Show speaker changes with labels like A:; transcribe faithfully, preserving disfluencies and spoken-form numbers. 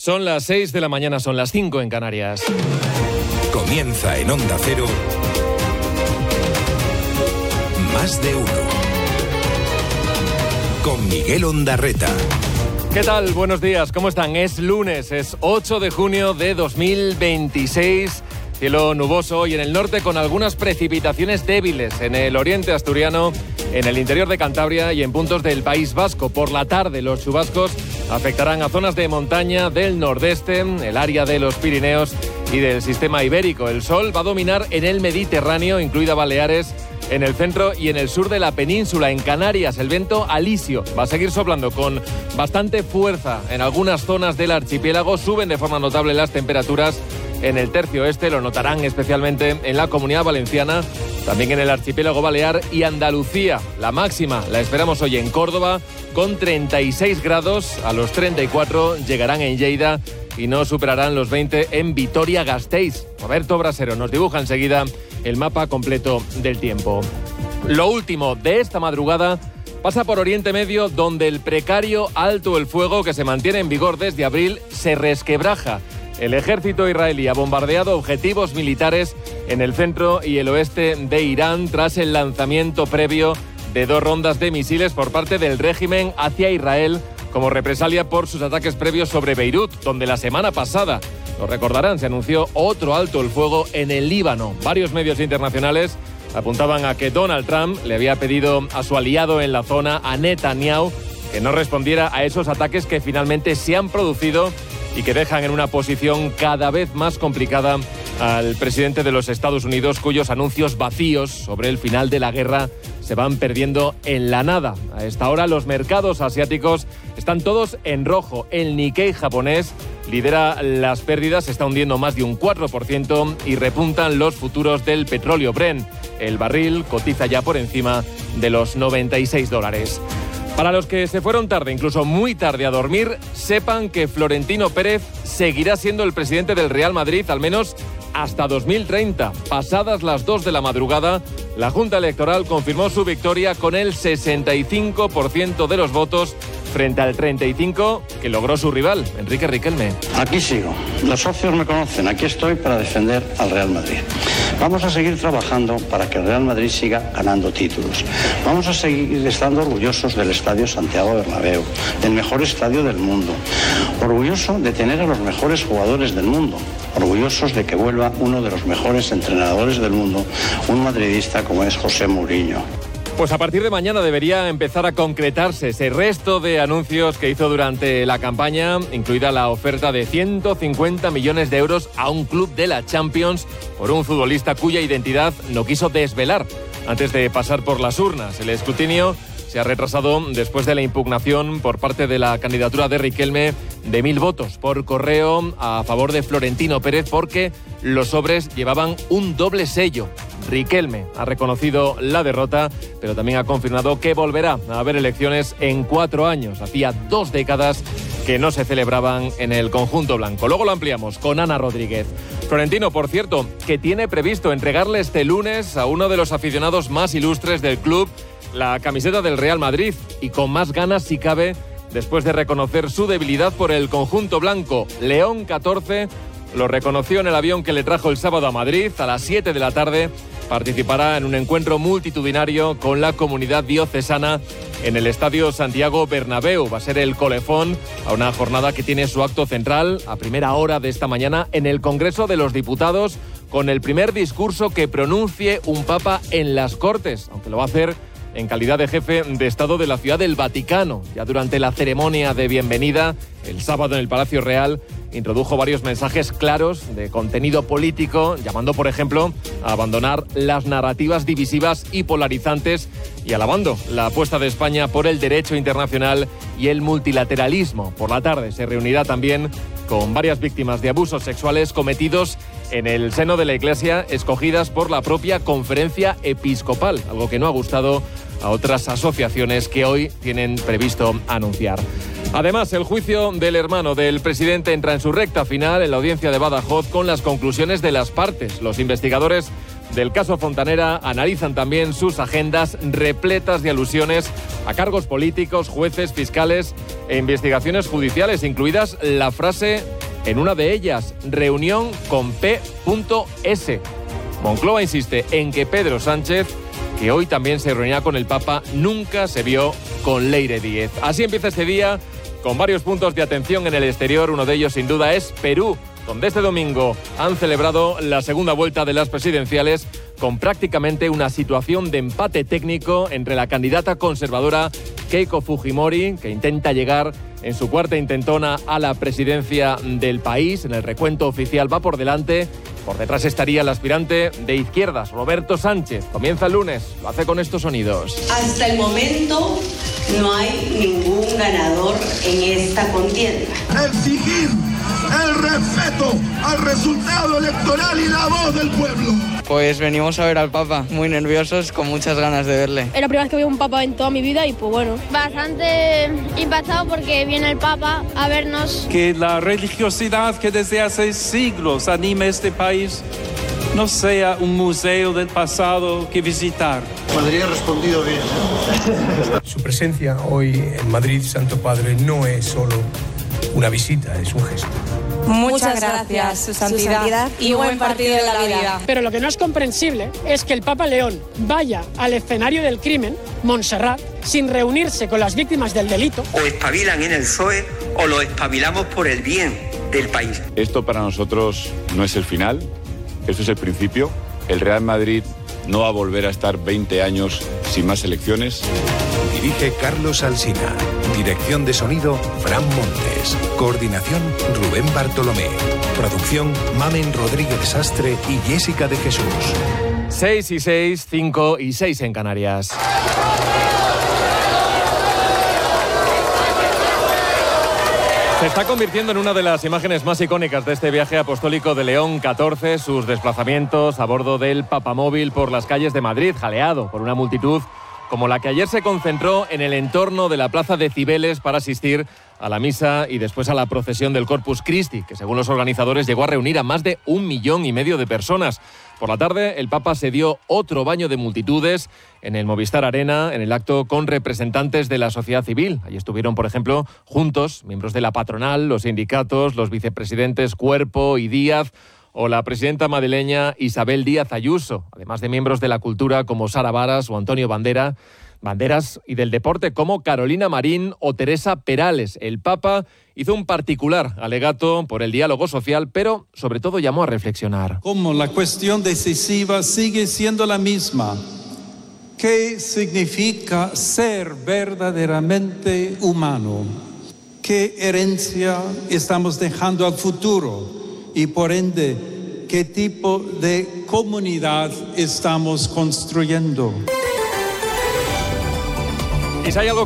A: Son las seis de la mañana, son las cinco en Canarias.
B: Comienza en Onda Cero Más de Uno con Miguel Ondarreta.
A: ¿Qué tal? Buenos días, ¿cómo están? Es lunes, es ocho de junio de dos mil veintiséis. Cielo nuboso hoy en el norte con algunas precipitaciones débiles en el oriente asturiano, en el interior de Cantabria y en puntos del País Vasco. Por la tarde los chubascos afectarán a zonas de montaña del nordeste, el área de los Pirineos y del sistema ibérico. El sol va a dominar en el Mediterráneo, incluida Baleares, en el centro y en el sur de la península. En Canarias el viento alisio va a seguir soplando con bastante fuerza. En algunas zonas del archipiélago suben de forma notable las temperaturas. En el tercio este lo notarán especialmente en la Comunidad Valenciana, también en el archipiélago balear y Andalucía. La máxima la esperamos hoy en Córdoba con treinta y seis grados, a los treinta y cuatro llegarán en Lleida y no superarán los veinte en Vitoria-Gasteiz. Roberto Brasero nos dibuja enseguida el mapa completo del tiempo. Lo último de esta madrugada pasa por Oriente Medio, donde el precario alto el fuego que se mantiene en vigor desde abril se resquebraja. El ejército israelí ha bombardeado objetivos militares en el centro y el oeste de Irán tras el lanzamiento previo de dos rondas de misiles por parte del régimen hacia Israel como represalia por sus ataques previos sobre Beirut, donde la semana pasada, lo recordarán, se anunció otro alto el fuego en el Líbano. Varios medios internacionales apuntaban a que Donald Trump le había pedido a su aliado en la zona, a Netanyahu, que no respondiera a esos ataques que finalmente se han producido y que dejan en una posición cada vez más complicada al presidente de los Estados Unidos, cuyos anuncios vacíos sobre el final de la guerra se van perdiendo en la nada. A esta hora los mercados asiáticos están todos en rojo. El Nikkei japonés lidera las pérdidas, se está hundiendo más de un cuatro por ciento y repuntan los futuros del petróleo Brent. El barril cotiza ya por encima de los noventa y seis dólares. Para los que se fueron tarde, incluso muy tarde a dormir, sepan que Florentino Pérez seguirá siendo el presidente del Real Madrid, al menos hasta dos mil treinta. Pasadas las dos de la madrugada, la Junta Electoral confirmó su victoria con el sesenta y cinco por ciento de los votos frente al treinta y cinco por ciento que logró su rival, Enrique Riquelme.
C: Aquí sigo. Los socios me conocen. Aquí estoy para defender al Real Madrid. Vamos a seguir trabajando para que el Real Madrid siga ganando títulos. Vamos a seguir estando orgullosos del Estadio Santiago Bernabéu, el mejor estadio del mundo. Orgulloso de tener a los mejores jugadores del mundo. Orgullosos de que vuelva uno de los mejores entrenadores del mundo, un madridista como es José Mourinho.
A: Pues a partir de mañana debería empezar a concretarse ese resto de anuncios que hizo durante la campaña, incluida la oferta de ciento cincuenta millones de euros a un club de la Champions por un futbolista cuya identidad no quiso desvelar antes de pasar por las urnas. El escrutinio se ha retrasado después de la impugnación por parte de la candidatura de Riquelme de mil votos por correo a favor de Florentino Pérez porque los sobres llevaban un doble sello. Riquelme ha reconocido la derrota, pero también ha confirmado que volverá a haber elecciones en cuatro años. Hacía dos décadas que no se celebraban en el conjunto blanco. Luego lo ampliamos con Ana Rodríguez. Florentino, por cierto, que tiene previsto entregarle este lunes a uno de los aficionados más ilustres del club la camiseta del Real Madrid y con más ganas si cabe después de reconocer su debilidad por el conjunto blanco. León catorce lo reconoció en el avión que le trajo el sábado a Madrid a las siete de la tarde. Participará en un encuentro multitudinario con la comunidad diocesana en el Estadio Santiago Bernabéu. Va a ser el colofón a una jornada que tiene su acto central a primera hora de esta mañana en el Congreso de los Diputados, con el primer discurso que pronuncie un papa en las Cortes, aunque lo va a hacer en calidad de jefe de Estado de la Ciudad del Vaticano. Ya durante la ceremonia de bienvenida, el sábado en el Palacio Real, introdujo varios mensajes claros de contenido político, llamando, por ejemplo, a abandonar las narrativas divisivas y polarizantes y alabando la apuesta de España por el derecho internacional y el multilateralismo. Por la tarde se reunirá también con varias víctimas de abusos sexuales cometidos en el seno de la Iglesia, escogidas por la propia Conferencia Episcopal, algo que no ha gustado a otras asociaciones que hoy tienen previsto anunciar. Además, el juicio del hermano del presidente entra en su recta final en la audiencia de Badajoz con las conclusiones de las partes. Los investigadores del caso Fontanera analizan también sus agendas repletas de alusiones a cargos políticos, jueces, fiscales e investigaciones judiciales, incluidas la frase en una de ellas, reunión con P S. Moncloa insiste en que Pedro Sánchez, que hoy también se reunirá con el Papa, nunca se vio con Leire Díez. Así empieza este día, con varios puntos de atención en el exterior. Uno de ellos, sin duda, es Perú, donde este domingo han celebrado la segunda vuelta de las presidenciales con prácticamente una situación de empate técnico entre la candidata conservadora Keiko Fujimori, que intenta llegar en su cuarta intentona a la presidencia del país. En el recuento oficial va por delante. Por detrás estaría el aspirante de izquierdas, Roberto Sánchez. Comienza el lunes, lo hace con estos sonidos.
D: Hasta el momento no hay ningún ganador en esta contienda.
E: Exigir el respeto al resultado electoral y la voz del pueblo.
F: Pues venimos a ver al Papa, muy nerviosos, con muchas ganas de verle.
G: Es la primera vez que veo un Papa en toda mi vida y pues bueno.
H: Bastante impactado porque viene el Papa a vernos.
I: Que la religiosidad que desde hace siglos anima este país no sea un museo del pasado que visitar.
E: Madrid ha respondido bien.
J: Su presencia hoy en Madrid, Santo Padre, no es solo una visita, es un gesto.
K: Muchas gracias, su santidad, su santidad y buen partido de la vida.
L: Pero lo que no es comprensible es que el Papa León vaya al escenario del crimen, Montserrat, sin reunirse con las víctimas del delito.
M: O espabilan en el P S O E o lo espabilamos por el bien del país.
N: Esto para nosotros no es el final, esto es el principio. El Real Madrid no va a volver a estar veinte años sin más elecciones.
B: Dirige Carlos Alsina. Dirección de sonido, Fran Montes. Coordinación, Rubén Bartolomé. Producción, Mamen Rodríguez Sastre y Jessica de Jesús.
A: seis y seis, cinco y seis en Canarias. Se está convirtiendo en una de las imágenes más icónicas de este viaje apostólico de León catorce, sus desplazamientos a bordo del papamóvil por las calles de Madrid, jaleado por una multitud como la que ayer se concentró en el entorno de la Plaza de Cibeles para asistir a la misa y después a la procesión del Corpus Christi, que según los organizadores llegó a reunir a más de un millón y medio de personas. Por la tarde, el Papa se dio otro baño de multitudes en el Movistar Arena, en el acto con representantes de la sociedad civil. Allí estuvieron, por ejemplo, juntos miembros de la patronal, los sindicatos, los vicepresidentes Cuerpo y Díaz, o la presidenta madrileña Isabel Díaz Ayuso, además de miembros de la cultura como Sara Varas o Antonio Bandera, Banderas, y del deporte como Carolina Marín o Teresa Perales. El Papa hizo un particular alegato por el diálogo social, pero sobre todo llamó a reflexionar.
I: Como la cuestión decisiva sigue siendo la misma. ¿Qué significa ser verdaderamente humano? ¿Qué herencia estamos dejando al futuro? Y por ende, ¿qué tipo de comunidad estamos construyendo?
A: Y si hay algo